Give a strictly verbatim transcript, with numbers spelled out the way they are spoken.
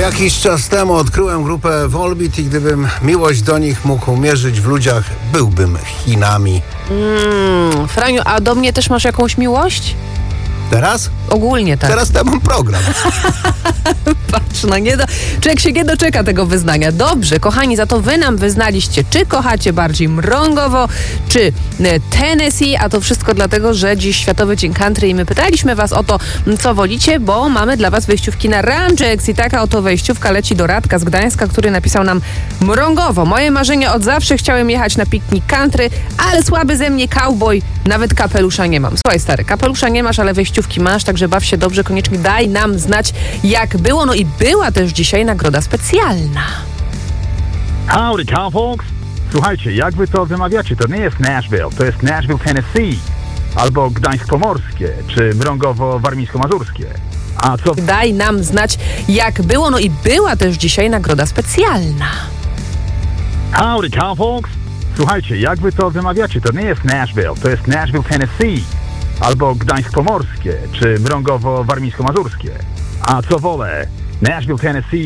Jakiś czas temu odkryłem grupę Volbeat i gdybym miłość do nich mógł mierzyć w ludziach, byłbym Chinami. Mm, Franiu, a do mnie też masz jakąś miłość? Teraz? Ogólnie tak. Teraz to mam program. Patrz, no nie do... Człowiek się nie doczeka tego wyznania. Dobrze, kochani, za to wy nam wyznaliście, czy kochacie bardziej mrągowo, czy Tennessee, a to wszystko dlatego, że dziś Światowy Dzień Country i my pytaliśmy was o to, co wolicie, bo mamy dla was wejściówki na Rangex i taka oto wejściówka leci do Radka z Gdańska, który napisał nam: mrągowo, moje marzenie od zawsze, chciałem jechać na piknik country, ale słaby ze mnie cowboy, nawet kapelusza nie mam. Słuchaj, stary, kapelusza nie masz, ale wejściówki masz, także baw się dobrze, koniecznie daj nam znać, jak było. No i była też dzisiaj nagroda specjalna. Howdy, cowfolks! Słuchajcie, jak wy to wymawiacie, to nie jest Nashville, to jest Nashville, Tennessee, albo Gdańsk Pomorskie, czy Mrągowo Warmińsko-Mazurskie. A co... Daj nam znać, jak było. No i była też dzisiaj nagroda specjalna. Howdy, cowfolks! Słuchajcie, jak wy to wymawiacie, to nie jest Nashville, to jest Nashville, Tennessee, albo Gdańsk Pomorskie, czy Mrągowo Warmińsko-Mazurskie. A co wolę? Nashville, Tennessee